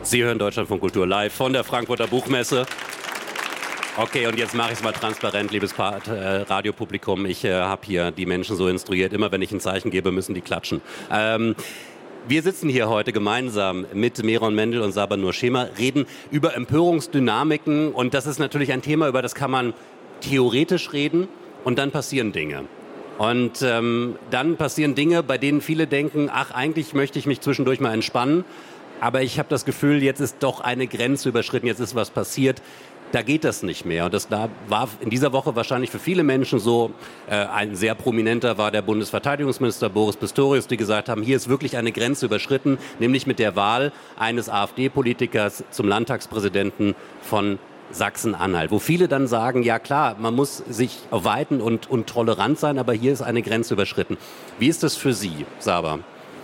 Sie hören Deutschlandfunk Kultur live von der Frankfurter Buchmesse. Okay, und jetzt mache ich es mal transparent, liebes Radiopublikum. Ich habe hier die Menschen so instruiert, immer wenn ich ein Zeichen gebe, müssen die klatschen. Wir sitzen hier heute gemeinsam mit Meron Mendel und Saba Nurshema, reden über Empörungsdynamiken. Und das ist natürlich ein Thema, über das kann man theoretisch reden und dann passieren Dinge. Und dann passieren Dinge, bei denen viele denken, ach, eigentlich möchte ich mich zwischendurch mal entspannen. Aber ich habe das Gefühl, jetzt ist doch eine Grenze überschritten, jetzt ist was passiert. Da geht das nicht mehr. Und das war in dieser Woche wahrscheinlich für viele Menschen so. Ein sehr prominenter war der Bundesverteidigungsminister Boris Pistorius, die gesagt haben, hier ist wirklich eine Grenze überschritten, nämlich mit der Wahl eines AfD-Politikers zum Landtagspräsidenten von Sachsen-Anhalt. Wo viele dann sagen, ja klar, man muss sich weiten und tolerant sein, aber hier ist eine Grenze überschritten. Wie ist das für Sie, Saba?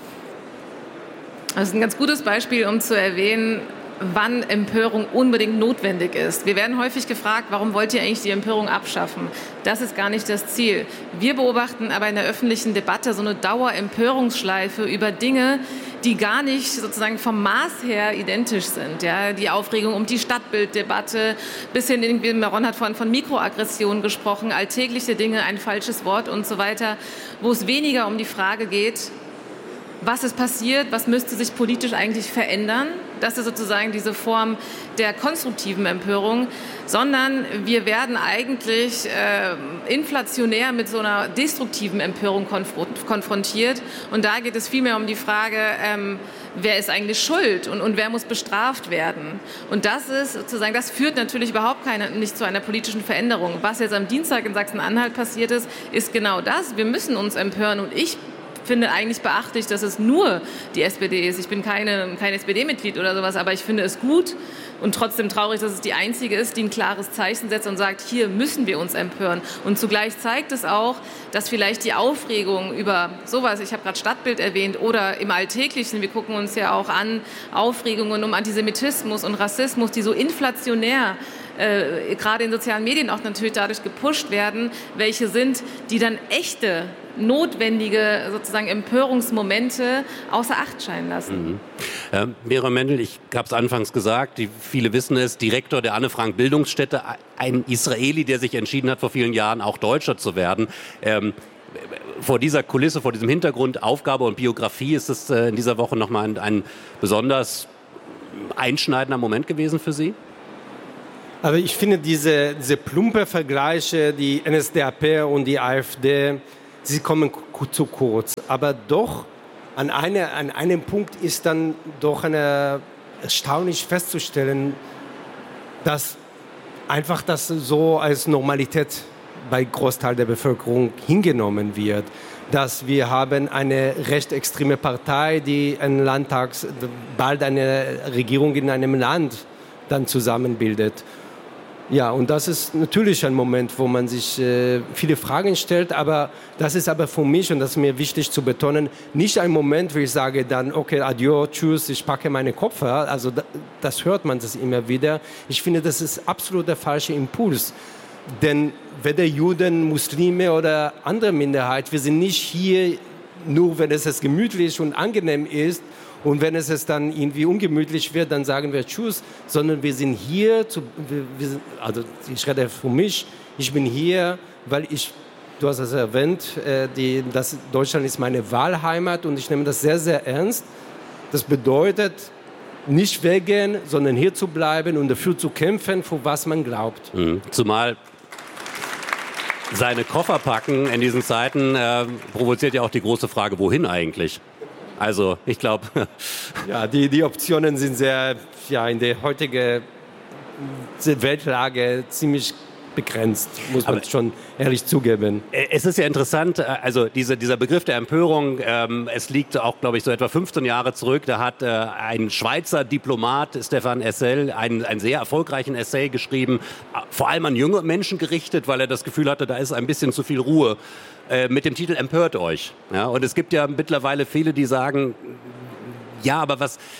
Das ist ein ganz gutes Beispiel, um zu erwähnen, wann Empörung unbedingt notwendig ist. Wir werden häufig gefragt, warum wollt ihr eigentlich die Empörung abschaffen? Das ist gar nicht das Ziel. Wir beobachten aber in der öffentlichen Debatte so eine Dauerempörungsschleife über Dinge, die gar nicht sozusagen vom Maß her identisch sind. Ja, die Aufregung um die Stadtbilddebatte, bis hin, irgendwie Meron hat vorhin von Mikroaggressionen gesprochen, alltägliche Dinge, ein falsches Wort und so weiter, wo es weniger um die Frage geht, was ist passiert, was müsste sich politisch eigentlich verändern. Das ist sozusagen diese Form der konstruktiven Empörung, sondern wir werden eigentlich inflationär mit so einer destruktiven Empörung konfrontiert. Und da geht es vielmehr um die Frage, wer ist eigentlich schuld und wer muss bestraft werden. Und das ist sozusagen, das führt natürlich überhaupt nicht zu einer politischen Veränderung. Was jetzt am Dienstag in Sachsen-Anhalt passiert ist, ist genau das. Wir müssen uns empören und ich finde eigentlich beachtlich, dass es nur die SPD ist. Ich bin kein SPD-Mitglied oder sowas, aber ich finde es gut und trotzdem traurig, dass es die einzige ist, die ein klares Zeichen setzt und sagt, hier müssen wir uns empören. Und zugleich zeigt es auch, dass vielleicht die Aufregung über sowas, ich habe gerade Stadtbild erwähnt, oder im Alltäglichen, wir gucken uns ja auch an, Aufregungen um Antisemitismus und Rassismus, die so inflationär gerade in sozialen Medien auch natürlich dadurch gepusht werden, welche sind, die dann echte, notwendige sozusagen Empörungsmomente außer Acht scheinen lassen. Meron Mendel, ich habe es anfangs gesagt, viele wissen es, Direktor der Anne-Frank-Bildungsstätte, ein Israeli, der sich entschieden hat, vor vielen Jahren auch Deutscher zu werden. Vor dieser Kulisse, vor diesem Hintergrund, Aufgabe und Biografie, ist es in dieser Woche nochmal ein besonders einschneidender Moment gewesen für Sie? Aber ich finde diese plumpe Vergleiche, die NSDAP und die AfD, sie kommen zu kurz. Aber doch an einem Punkt ist dann doch erstaunlich festzustellen, dass einfach das so als Normalität bei Großteil der Bevölkerung hingenommen wird. Dass wir haben eine rechtsextreme Partei, die bald eine Regierung in einem Land dann zusammenbildet. Ja, und das ist natürlich ein Moment, wo man sich viele Fragen stellt, aber das ist aber für mich, und das ist mir wichtig zu betonen, nicht ein Moment, wo ich sage dann, okay, adieu, tschüss, ich packe meine Koffer. Also das hört man das immer wieder. Ich finde, das ist absolut der falsche Impuls. Denn weder Juden, Muslime oder andere Minderheit, wir sind nicht hier nur, wenn es gemütlich und angenehm ist. Und wenn es dann irgendwie ungemütlich wird, dann sagen wir Tschüss, sondern wir sind hier, also ich rede für mich, ich bin hier, weil du hast es erwähnt, Deutschland ist meine Wahlheimat und ich nehme das sehr, sehr ernst. Das bedeutet, nicht weggehen, sondern hier zu bleiben und dafür zu kämpfen, für was man glaubt. Zumal seine Koffer packen in diesen Zeiten provoziert ja auch die große Frage, wohin eigentlich? Also, ich glaube... Ja, die Optionen sind in der heutigen Weltlage ziemlich begrenzt, muss man schon ehrlich zugeben. Es ist ja interessant, also dieser Begriff der Empörung, es liegt auch, glaube ich, so etwa 15 Jahre zurück. Da hat ein Schweizer Diplomat, Stefan Hessel, einen sehr erfolgreichen Essay geschrieben, vor allem an junge Menschen gerichtet, weil er das Gefühl hatte, da ist ein bisschen zu viel Ruhe, mit dem Titel Empört euch. Ja, und es gibt ja mittlerweile viele, die sagen, Ja, aber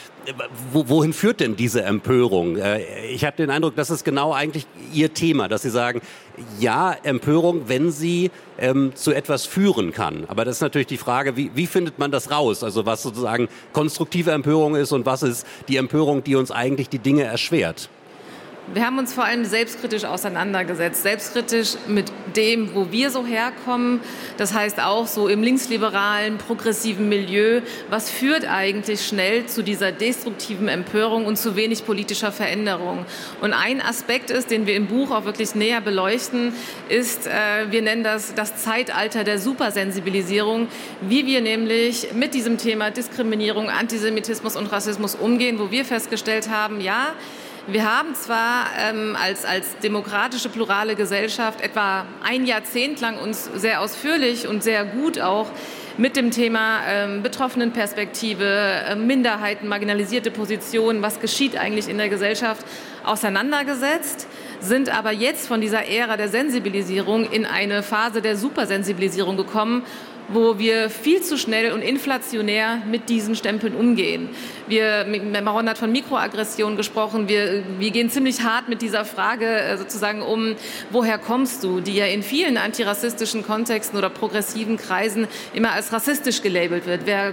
wohin führt denn diese Empörung? Ich habe den Eindruck, das ist genau eigentlich Ihr Thema, dass Sie sagen, ja, Empörung, wenn sie zu etwas führen kann. Aber das ist natürlich die Frage, wie findet man das raus? Also was sozusagen konstruktive Empörung ist und was ist die Empörung, die uns eigentlich die Dinge erschwert? Wir haben uns vor allem selbstkritisch auseinandergesetzt. Selbstkritisch mit dem, wo wir so herkommen. Das heißt auch so im linksliberalen, progressiven Milieu. Was führt eigentlich schnell zu dieser destruktiven Empörung und zu wenig politischer Veränderung? Und ein Aspekt ist, den wir im Buch auch wirklich näher beleuchten, ist, wir nennen das Zeitalter der Supersensibilisierung. Wie wir nämlich mit diesem Thema Diskriminierung, Antisemitismus und Rassismus umgehen, wo wir festgestellt haben, ja, wir haben zwar als demokratische, plurale Gesellschaft etwa ein Jahrzehnt lang uns sehr ausführlich und sehr gut auch mit dem Thema Betroffenenperspektive, Minderheiten, marginalisierte Positionen, was geschieht eigentlich in der Gesellschaft, auseinandergesetzt, sind aber jetzt von dieser Ära der Sensibilisierung in eine Phase der Supersensibilisierung gekommen, wo wir viel zu schnell und inflationär mit diesen Stempeln umgehen. Maron hat von Mikroaggression gesprochen. Wir gehen ziemlich hart mit dieser Frage sozusagen um, woher kommst du, die ja in vielen antirassistischen Kontexten oder progressiven Kreisen immer als rassistisch gelabelt wird. Wer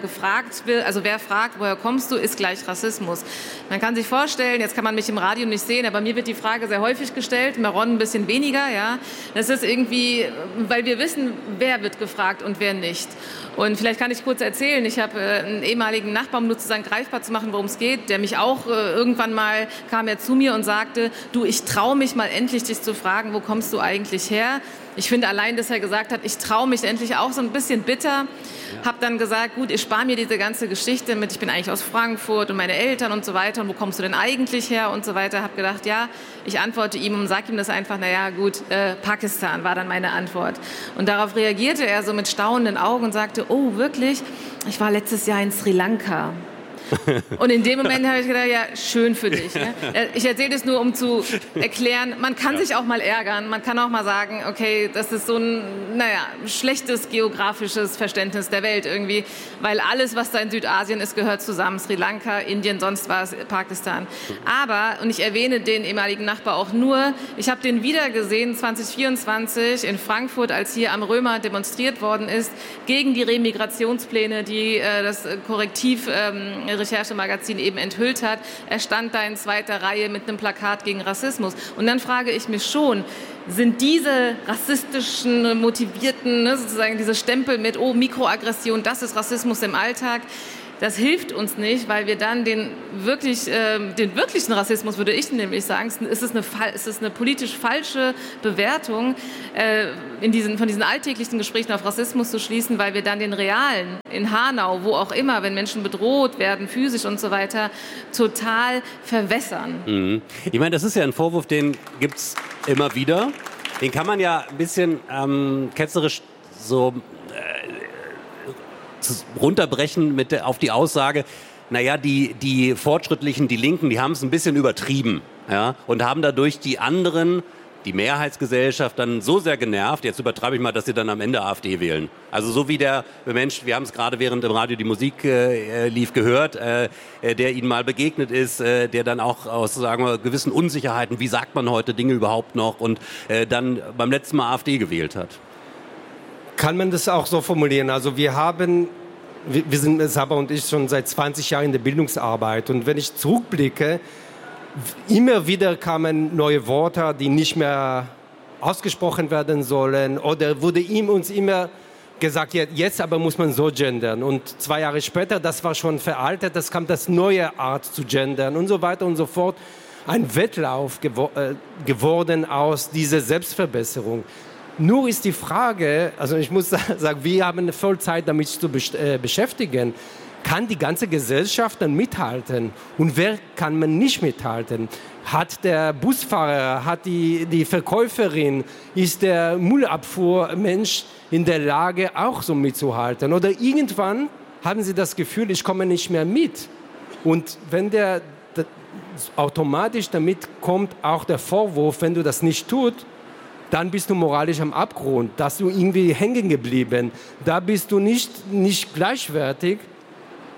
fragt, woher kommst du, ist gleich Rassismus. Man kann sich vorstellen, jetzt kann man mich im Radio nicht sehen, aber mir wird die Frage sehr häufig gestellt, Maron ein bisschen weniger, ja. Das ist irgendwie, weil wir wissen, wer wird gefragt und wer nicht. Und vielleicht kann ich kurz erzählen, ich habe einen ehemaligen Nachbarn, um sozusagen greifbar zu machen, worum es geht, der mich auch irgendwann mal, kam er zu mir und sagte, du, ich traue mich mal endlich, dich zu fragen, wo kommst du eigentlich her? Ich finde allein, dass er gesagt hat, ich traue mich endlich auch, so ein bisschen bitter. Habe dann gesagt, gut, ich spare mir diese ganze Geschichte mit, ich bin eigentlich aus Frankfurt und meine Eltern und so weiter und wo kommst du denn eigentlich her und so weiter. Habe gedacht, ja, ich antworte ihm und sage ihm das einfach, naja gut, Pakistan war dann meine Antwort. Und darauf reagierte er so mit staunenden Augen und sagte, oh wirklich, ich war letztes Jahr in Sri Lanka. Und in dem Moment habe ich gedacht, ja, schön für dich. Ne? Ich erzähle das nur, um zu erklären, man kann sich auch mal ärgern, man kann auch mal sagen, okay, das ist so ein, schlechtes geografisches Verständnis der Welt irgendwie, weil alles, was da in Südasien ist, gehört zusammen. Sri Lanka, Indien, sonst war es Pakistan. Aber, und ich erwähne den ehemaligen Nachbar auch nur, ich habe den wieder gesehen 2024 in Frankfurt, als hier am Römer demonstriert worden ist, gegen die Remigrationspläne, die das Korrektiv Recherchemagazin eben enthüllt hat. Er stand da in zweiter Reihe mit einem Plakat gegen Rassismus. Und dann frage ich mich schon, sind diese rassistischen, motivierten, sozusagen diese Stempel mit, oh, Mikroaggression, das ist Rassismus im Alltag, das hilft uns nicht, weil wir dann den wirklichen Rassismus, würde ich nämlich sagen, es ist eine politisch falsche Bewertung, von diesen alltäglichen Gesprächen auf Rassismus zu schließen, weil wir dann den realen, in Hanau, wo auch immer, wenn Menschen bedroht werden, physisch und so weiter, total verwässern. Mhm. Ich meine, das ist ja ein Vorwurf, den gibt es immer wieder. Den kann man ja ein bisschen ketzerisch so runterbrechen auf die Aussage, naja, die Fortschrittlichen, die Linken, die haben es ein bisschen übertrieben, ja, und haben dadurch die anderen, die Mehrheitsgesellschaft dann so sehr genervt, jetzt übertreibe ich mal, dass sie dann am Ende AfD wählen. Also so wie der Mensch, wir haben es gerade während im Radio die Musik lief gehört, der ihnen mal begegnet ist, der dann auch aus, sagen wir, gewissen Unsicherheiten, wie sagt man heute Dinge überhaupt noch, und dann beim letzten Mal AfD gewählt hat. Kann man das auch so formulieren? Also wir sind, Saba und ich, schon seit 20 Jahren in der Bildungsarbeit. Und wenn ich zurückblicke, immer wieder kamen neue Worte, die nicht mehr ausgesprochen werden sollen. Oder wurde uns immer gesagt, jetzt aber muss man so gendern. Und 2 Jahre später, das war schon veraltet, das kam das neue Art zu gendern und so weiter und so fort. Ein Wettlauf geworden aus dieser Selbstverbesserung. Nur ist die Frage, also ich muss sagen, wir haben voll Zeit damit zu beschäftigen. Kann die ganze Gesellschaft dann mithalten? Und wer kann man nicht mithalten? Hat der Busfahrer, hat die Verkäuferin, ist der Müllabfuhrmensch in der Lage, auch so mitzuhalten? Oder irgendwann haben sie das Gefühl, ich komme nicht mehr mit. Und wenn automatisch damit kommt auch der Vorwurf, wenn du das nicht tust, dann bist du moralisch am Abgrund, da bist du irgendwie hängen geblieben, da bist du nicht gleichwertig,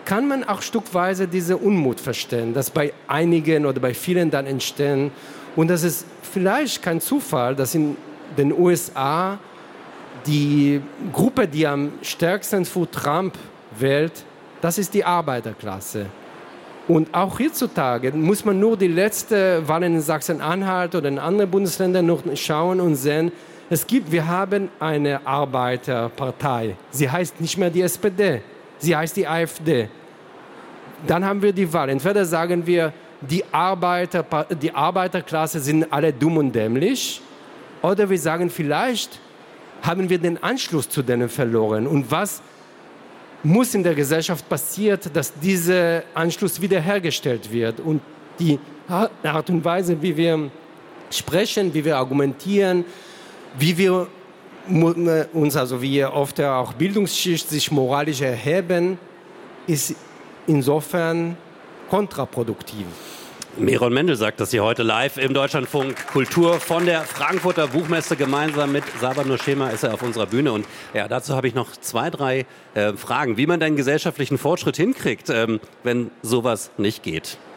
kann man auch stückweise diese Unmut verstehen, dass bei einigen oder bei vielen dann entstehen. Und das ist vielleicht kein Zufall, dass in den USA die Gruppe, die am stärksten für Trump wählt, das ist die Arbeiterklasse. Und auch heutzutage muss man nur die letzte Wahl in Sachsen-Anhalt oder in anderen Bundesländern noch schauen und sehen, wir haben eine Arbeiterpartei. Sie heißt nicht mehr die SPD, sie heißt die AfD. Dann haben wir die Wahl. Entweder sagen wir, die Arbeiterklasse sind alle dumm und dämlich, oder wir sagen, vielleicht haben wir den Anschluss zu denen verloren. Und was muss in der Gesellschaft passieren, dass dieser Anschluss wiederhergestellt wird? Und die Art und Weise, wie wir sprechen, wie wir argumentieren, wie wir uns, also wie oft auch Bildungsschicht sich moralisch erheben, ist insofern kontraproduktiv. Meron Mendel sagt das hier heute live im Deutschlandfunk Kultur von der Frankfurter Buchmesse. Gemeinsam mit Saba Nurchema ist er auf unserer Bühne. Und ja, dazu habe ich noch 2, 3 Fragen, wie man den gesellschaftlichen Fortschritt hinkriegt, wenn sowas nicht geht.